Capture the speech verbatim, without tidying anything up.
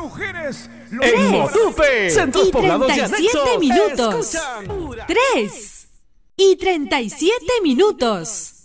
mujeres. En Motupe, centros y poblados y treinta y siete anexos. minutos. Escuchan. tres y treinta y siete minutos.